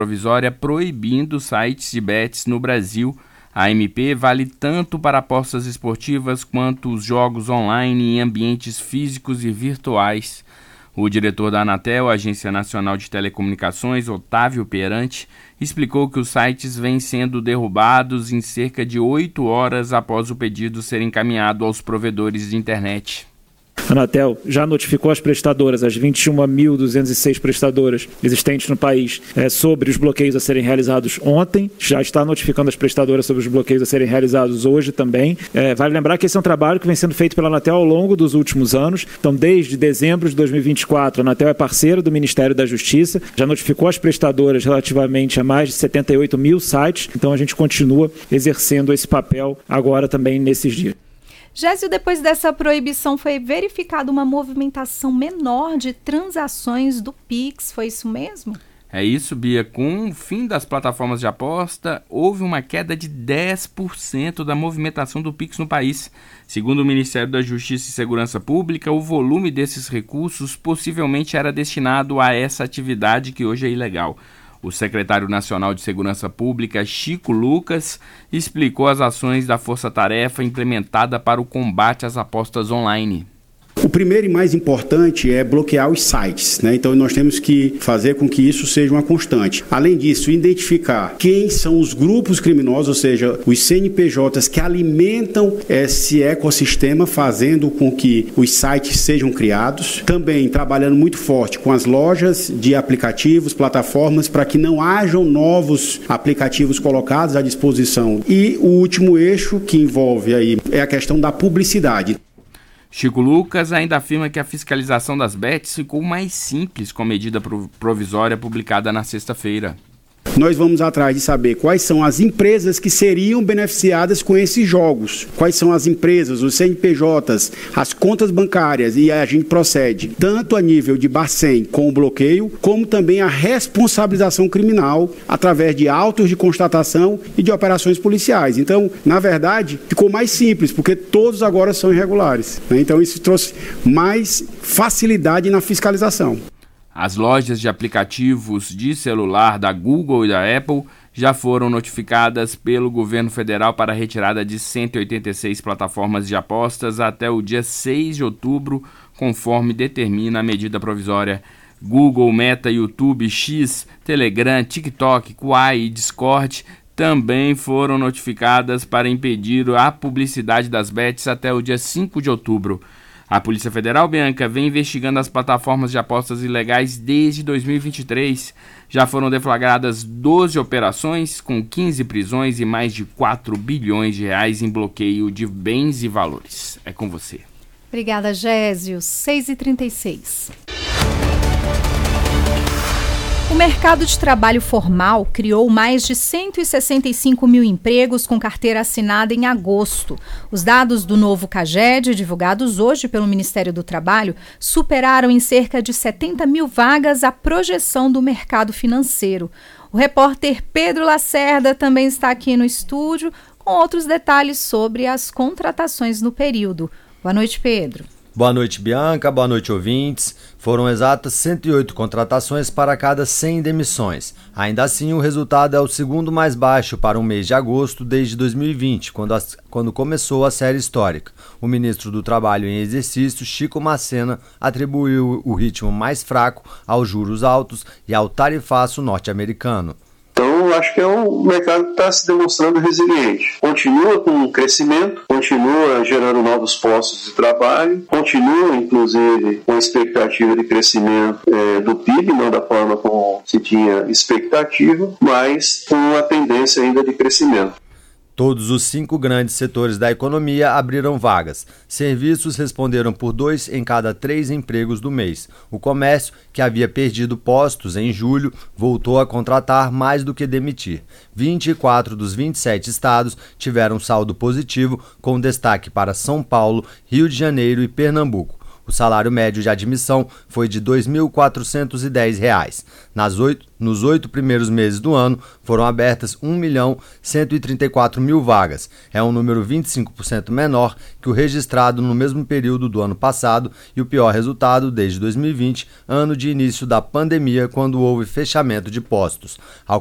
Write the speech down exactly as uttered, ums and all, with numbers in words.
provisória proibindo sites de bets no Brasil. A M P vale tanto para apostas esportivas quanto os jogos online em ambientes físicos e virtuais. O diretor da Anatel, Agência Nacional de Telecomunicações, Otávio Perante, explicou que os sites vêm sendo derrubados em cerca de oito horas após o pedido ser encaminhado aos provedores de internet. A Anatel já notificou as prestadoras, as vinte e uma mil duzentas e seis prestadoras existentes no país, é, sobre os bloqueios a serem realizados ontem, já está notificando as prestadoras sobre os bloqueios a serem realizados hoje também. É, vale lembrar que esse é um trabalho que vem sendo feito pela Anatel ao longo dos últimos anos. Então, desde dezembro de dois mil e vinte e quatro, a Anatel é parceira do Ministério da Justiça, já notificou as prestadoras relativamente a mais de setenta e oito mil sites, então a gente continua exercendo esse papel agora também nesses dias. Gésio, depois dessa proibição foi verificada uma movimentação menor de transações do Pix, foi isso mesmo? É isso, Bia. Com o fim das plataformas de aposta, houve uma queda de dez por cento da movimentação do Pix no país. Segundo o Ministério da Justiça e Segurança Pública, o volume desses recursos possivelmente era destinado a essa atividade que hoje é ilegal. O secretário nacional de Segurança Pública, Chico Lucas, explicou as ações da força-tarefa implementada para o combate às apostas online. O primeiro e mais importante é bloquear os sites, né? Então nós temos que fazer com que isso seja uma constante. Além disso, identificar quem são os grupos criminosos, ou seja, os C N P Js que alimentam esse ecossistema, fazendo com que os sites sejam criados. Também trabalhando muito forte com as lojas de aplicativos, plataformas, para que não hajam novos aplicativos colocados à disposição. E o último eixo que envolve aí é a questão da publicidade. Chico Lucas ainda afirma que a fiscalização das bets ficou mais simples com a medida provisória publicada na sexta-feira. Nós vamos atrás de saber quais são as empresas que seriam beneficiadas com esses jogos, quais são as empresas, os C N P Js, as contas bancárias, e a gente procede tanto a nível de Bacen com o bloqueio, como também a responsabilização criminal através de autos de constatação e de operações policiais. Então, na verdade, ficou mais simples, porque todos agora são irregulares, né? Então, isso trouxe mais facilidade na fiscalização. As lojas de aplicativos de celular da Google e da Apple já foram notificadas pelo governo federal para a retirada de cento e oitenta e seis plataformas de apostas até o dia seis de outubro, conforme determina a medida provisória. Google, Meta, YouTube, X, Telegram, TikTok, Quai e Discord também foram notificadas para impedir a publicidade das bets até o dia cinco de outubro. A Polícia Federal, Bianca, vem investigando as plataformas de apostas ilegais desde dois mil e vinte e três. Já foram deflagradas doze operações, com quinze prisões e mais de quatro bilhões de reais em bloqueio de bens e valores. É com você. Obrigada, Gésio. seis e trinta e seis. O mercado de trabalho formal criou mais de cento e sessenta e cinco mil empregos com carteira assinada em agosto. Os dados do novo CAGED, divulgados hoje pelo Ministério do Trabalho, superaram em cerca de setenta mil vagas a projeção do mercado financeiro. O repórter Pedro Lacerda também está aqui no estúdio com outros detalhes sobre as contratações no período. Boa noite, Pedro. Boa noite, Bianca. Boa noite, ouvintes. Foram exatas cento e oito contratações para cada cem demissões. Ainda assim, o resultado é o segundo mais baixo para o mês de agosto desde dois mil e vinte, quando, a, quando começou a série histórica. O ministro do Trabalho em exercício, Chico Massena, atribuiu o ritmo mais fraco aos juros altos e ao tarifaço norte-americano. Então, eu acho que é um mercado que está se demonstrando resiliente. Continua com crescimento, continua gerando novos postos de trabalho, continua, inclusive, com expectativa de crescimento é, do P I B, não da forma como se tinha expectativa, mas com a tendência ainda de crescimento. Todos os cinco grandes setores da economia abriram vagas. Serviços responderam por dois em cada três empregos do mês. O comércio, que havia perdido postos em julho, voltou a contratar mais do que demitir. vinte e quatro dos vinte e sete estados tiveram saldo positivo, com destaque para São Paulo, Rio de Janeiro e Pernambuco. O salário médio de admissão foi de dois mil quatrocentos e dez reais. Nas oito, nos oito primeiros meses do ano, foram abertas um milhão cento e trinta e quatro mil vagas. É um número vinte e cinco por cento menor que o registrado no mesmo período do ano passado e o pior resultado desde dois mil e vinte, ano de início da pandemia, quando houve fechamento de postos. Ao